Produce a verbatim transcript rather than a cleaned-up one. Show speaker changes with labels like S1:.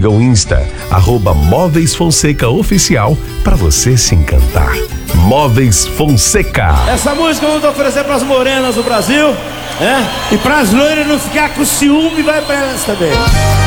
S1: Siga o Insta, arroba Móveis Fonseca Oficial, para você se encantar. Móveis Fonseca.
S2: Essa música vamos oferecer para as morenas do Brasil, né? E para as loiras não ficar com ciúme, vai para elas também.